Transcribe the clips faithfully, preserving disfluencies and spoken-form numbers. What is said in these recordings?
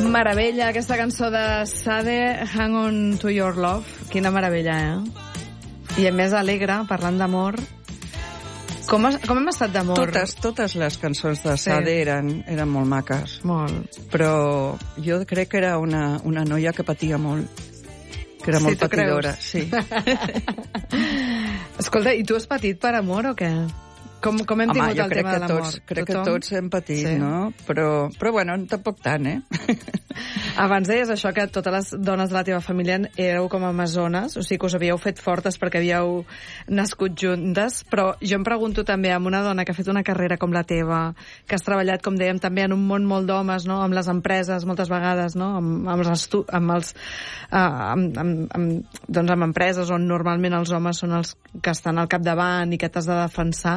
Meravella, aquesta cançó de Sade, Hang On To Your Love. Quina meravella, eh? I a més alegre, parlant d'amor. Com, com hem estat d'amor? Totes, totes les cançons de Sade sí. eren, eren molt maques. Molt. Però jo crec que era una, una noia que patia molt. Que era sí, molt patidora. Sí. Escolta, i tu has patit per amor o què? Com, com hem Home, tingut el tema de l'amor? Tots, crec Tothom? que tots hem patit, sí. no? Però, però bueno, tampoc tant, eh? Abans deies això, que totes les dones de la teva família éreu com amazones, o sigui que us havíeu fet fortes perquè havíeu nascut juntes, però jo em pregunto també amb una dona que ha fet una carrera com la teva, que has treballat, com dèiem, també en un món molt d'homes, no? Amb les empreses, moltes vegades, no? Amb, amb els, estu amb, els uh, amb, amb, amb, doncs amb empreses on normalment els homes són els que estan al capdavant i que t'has de defensar.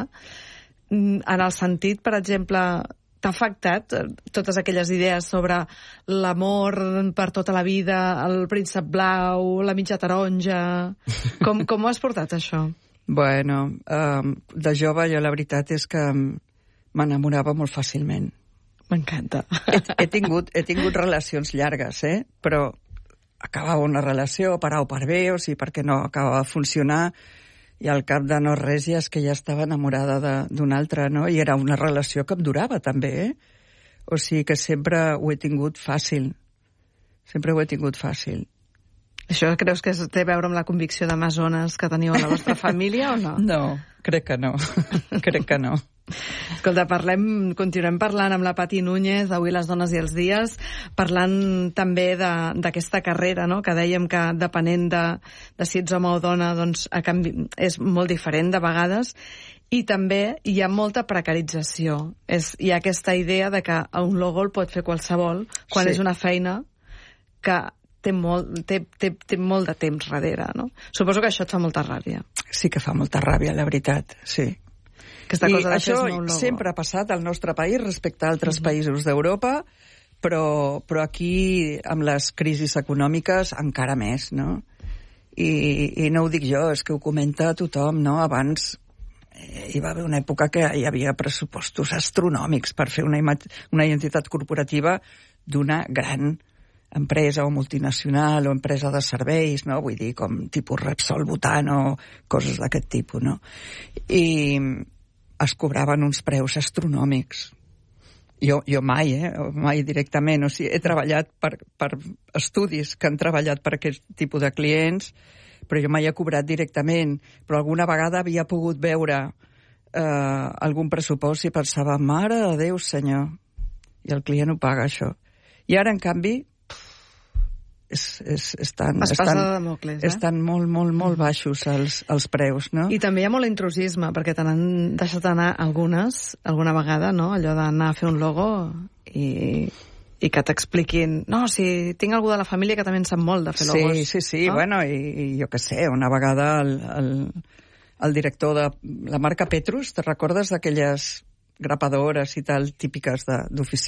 En el sentit, per exemple, t'ha afectat totes aquelles idees sobre l'amor per tota la vida, el príncep blau, la mitja taronja? Com, com ho has portat, això? Bueno, um, de jove jo la veritat és que m'enamorava molt fàcilment. M'encanta. He, he, tingut, he tingut relacions llargues, eh? Però acabava una relació per A o per B, o sigui, perquè no acabava de funcionar, i al cap de no res ja és que ja estava enamorada d'una altra, no? I era una relació que em durava, també, eh? O sigui que sempre ho he tingut fàcil. Sempre ho he tingut fàcil. Això creus que té a veure amb la convicció d'amazones que teniu a la vostra família o no? No, crec que no. crec que no. Escolta, parlem, continuem parlant amb la Pati Núñez, d'Avui les dones i els dies, parlant també d'aquesta carrera, no? Que dèiem que depenent de, de si ets home o dona, doncs a canvi, és molt diferent de vegades, i també hi ha molta precarització. És, hi ha aquesta idea de que un logo el pot fer qualsevol, quan sí. és una feina que té molt, té, té, té molt de temps darrere, no? Suposo que això et fa molta ràbia. Sí que fa molta ràbia, la veritat, sí. Aquesta I cosa de això un logo. Sempre ha passat al nostre país respecte a altres uh-huh. països d'Europa, però, però aquí, amb les crisis econòmiques, encara més, no? I, I no ho dic jo, és que ho comenta tothom, no? Abans eh, hi va haver una època que hi havia pressupostos astronòmics per fer una, una identitat corporativa d'una gran empresa o multinacional o empresa de serveis, no? Vull dir, com tipus Repsol, Butano, coses d'aquest tipus, no? I es cobraven uns preus astronòmics. Jo, jo mai, eh? Mai directament. O sigui, he treballat per, per estudis que han treballat per aquest tipus de clients, però jo mai he cobrat directament. Però alguna vegada havia pogut veure eh, algun pressupost i pensava, mare de Déu, senyor, i el client ho paga, això. I ara, en canvi, És, és, estan, estan, Democles, eh? estan molt, molt, molt baixos els, els preus, no? I també hi ha molt intrusisme, perquè te n'han deixat anar algunes, alguna vegada, no? Allò d'anar a fer un logo i, i que t'expliquin... No, si tinc algú de la família que també en sap molt de fer logos. Sí, sí, sí, no? Bueno, i, i jo què sé, una vegada el, el, el director de la marca Petrus, te recordes d'aquelles grapadores i tal típiques d'oficina?